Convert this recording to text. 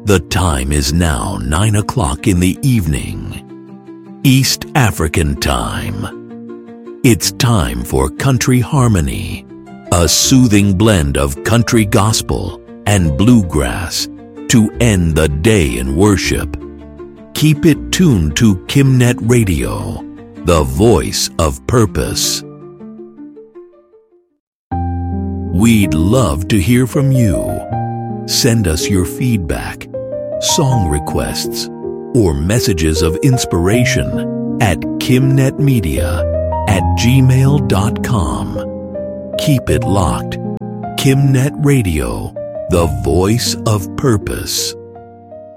The time is now 9 o'clock in the evening, East African time. It's time for Country Harmony, a soothing blend of country gospel and bluegrass to end the day in worship. Keep it tuned to Kimnet Radio, the voice of purpose. We'd love to hear from you. Send us your feedback, song requests, or messages of inspiration at kimnetmedia@gmail.com. Keep it locked. Kimnet Radio, the voice of purpose.